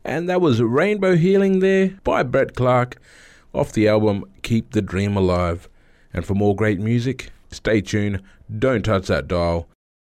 And that was Rainbow Healing there by Brett Clark off the album Keep the Dream Alive. And for more great music, stay tuned, don't touch that dial.